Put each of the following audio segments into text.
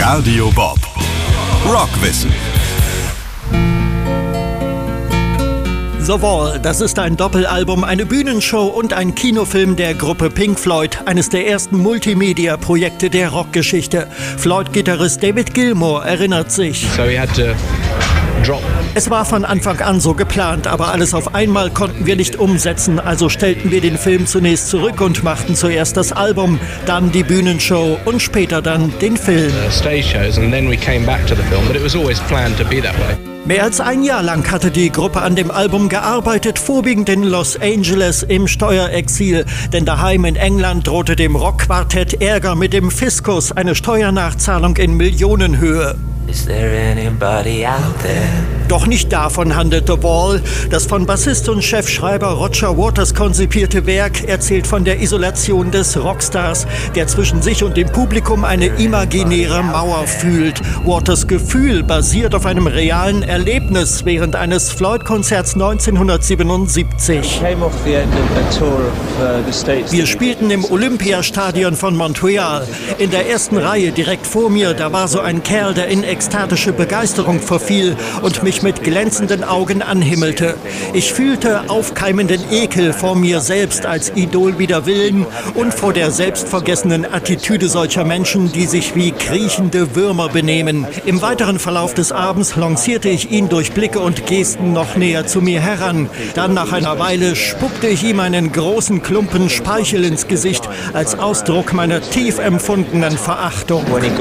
Radio Bob. Rockwissen. The Wall, das ist ein Doppelalbum, eine Bühnenshow und ein Kinofilm der Gruppe Pink Floyd, eines der ersten Multimedia-Projekte der Rockgeschichte. Floyd-Gitarrist David Gilmour erinnert sich. Es war von Anfang an so geplant, aber alles auf einmal konnten wir nicht umsetzen. Also stellten wir den Film zunächst zurück und machten zuerst das Album, dann die Bühnenshow und später dann den Film. Mehr als ein Jahr lang hatte die Gruppe an dem Album gearbeitet, vorwiegend in Los Angeles im Steuerexil. Denn daheim in England drohte dem Rockquartett Ärger mit dem Fiskus, eine Steuernachzahlung in Millionenhöhe. Is there anybody out there? Doch nicht davon handelt The Wall. Das von Bassist und Chefschreiber Roger Waters konzipierte Werk erzählt von der Isolation des Rockstars, der zwischen sich und dem Publikum eine imaginäre Mauer fühlt. Waters Gefühl basiert auf einem realen Erlebnis während eines Floyd-Konzerts 1977. Wir spielten im Olympiastadion von Montreal. In der ersten Reihe direkt vor mir, da war so ein Kerl, der in ekstatische Begeisterung verfiel und mich mit glänzenden Augen anhimmelte. Ich fühlte aufkeimenden Ekel vor mir selbst als Idol wider Willen und vor der selbstvergessenen Attitüde solcher Menschen, die sich wie kriechende Würmer benehmen. Im weiteren Verlauf des Abends lancierte ich ihn durch Blicke und Gesten noch näher zu mir heran. Dann nach einer Weile spuckte ich ihm einen großen Klumpen Speichel ins Gesicht als Ausdruck meiner tief empfundenen Verachtung.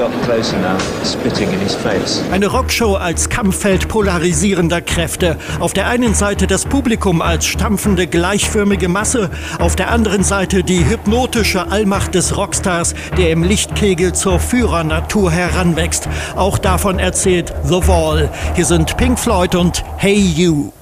Eine Rockshow als Kampffeld polarisierender Kräfte. Auf der einen Seite das Publikum als stampfende, gleichförmige Masse, auf der anderen Seite die hypnotische Allmacht des Rockstars, der im Lichtkegel zur Führernatur heranwächst. Auch davon erzählt The Wall. Hier sind Pink Floyd und Hey You.